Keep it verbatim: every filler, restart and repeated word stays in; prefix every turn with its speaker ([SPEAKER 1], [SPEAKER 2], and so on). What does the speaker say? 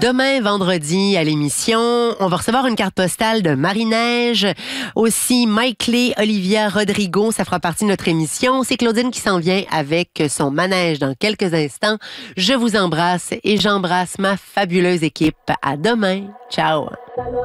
[SPEAKER 1] Demain, vendredi, à l'émission, on va recevoir une carte postale de Marie-Neige. Aussi, Mike Lay, Olivia Rodrigo, ça fera partie de notre émission. C'est Claudine qui s'en vient avec son manège dans quelques instants. Je vous embrasse et j'embrasse ma fabuleuse équipe. À demain. Ciao.